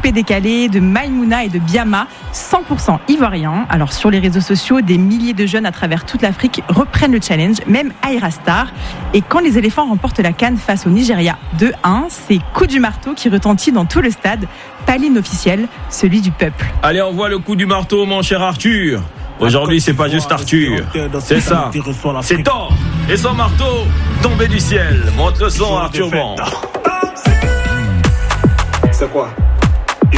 coupé décalé, de Maïmouna et de Biama, 100% ivoiriens. Alors sur les réseaux sociaux, des milliers de jeunes à travers toute l'Afrique reprennent le challenge, même Ayra Star. Et quand les éléphants remportent la CAN face au Nigeria 2-1, c'est coup du marteau qui retentit dans tout le stade. Pas l'hymne officiel, celui du peuple. Allez, envoie le coup du marteau, mon cher Arthur. Aujourd'hui, c'est pas juste Arthur, c'est ça. C'est Thor et son marteau tombé du ciel. Montre le son, Arthur Band. C'est quoi?